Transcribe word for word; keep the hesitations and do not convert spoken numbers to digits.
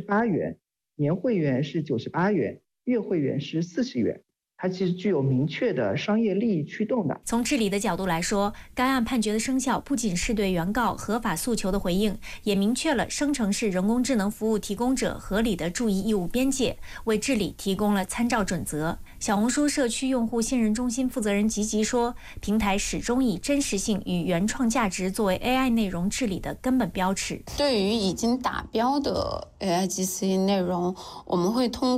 八元，年会员是九十八元，月会员是四十元。它其实具有明确的商业利益驱动的。 从治理的角度来说，该案判决的生效不仅是对原告合法诉求的回应，也明确了生成式人工智能服务提供者合理的注意义务边界，为治理提供了参照准则。小红书社区用户信任中心负责人吉吉说，平台始终以真实性与原创价值作为 A I 内容治理的根本标尺。 对于已经达标的 A I G C 内容，我们会通